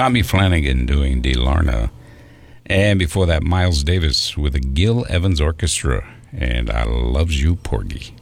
Tommy Flanagan doing DeLarna. And before that, Miles Davis with the Gil Evans Orchestra and I Loves You, Porgy.